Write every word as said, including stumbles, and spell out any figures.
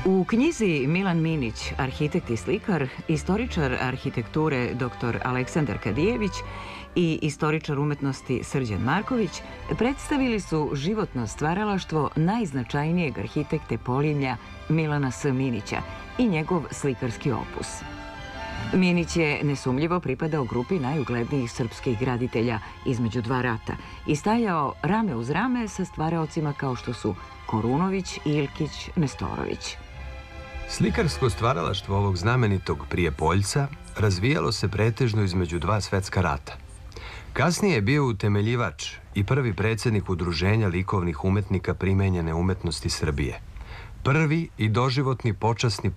U knjizi Milan Minić, arhitekt i slikar, istoričar arhitekture dr Aleksandar Kadijević i istoričar umetnosti Srđan Marković predstavili su životno stvaralaštvo najznačajnijeg arhitekte Polimlja Milana S. Minića i njegov slikarski opus. Minić je nesumljivo pripadao grupi najuglednijih srpskih graditelja između dva rata i stajao rame uz rame sa stvaraocima kao što su Korunović, Ilkić, Nestorović. Slikarsko stvaralaštvo ovog znamenitog Prijepoljca razvijalo se pretežno između dva svetska rata. Kasnije je bio utemeljivač i prvi predsjednik Udruženja likovnih umetnika primenjene umetnosti Srbije. Prvi i doživotni počasni